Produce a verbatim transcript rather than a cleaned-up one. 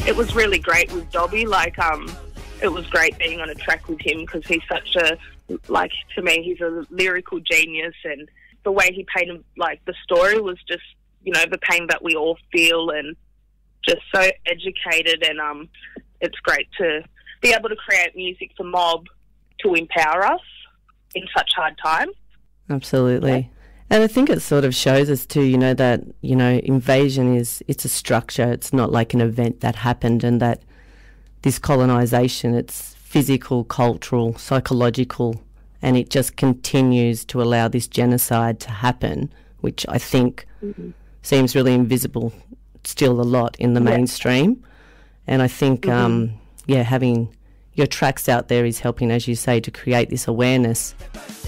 it was really great with Dobby. Like, um, it was great being on a track with him because he's such a, like, to me, he's a lyrical genius, and the way he painted, like, the story was just, you know, the pain that we all feel, and just so educated. And um, it's great to be able to create music for Mob to empower us in such hard times. Absolutely. Yeah. And I think it sort of shows us too, you know, that, you know, invasion is, it's a structure. It's not like an event that happened, and that this colonisation, it's physical, cultural, psychological, and it just continues to allow this genocide to happen, which I think mm-hmm. seems really invisible still a lot in the yeah. mainstream. And I think, mm-hmm. um, yeah, having your tracks out there is helping, as you say, to create this awareness.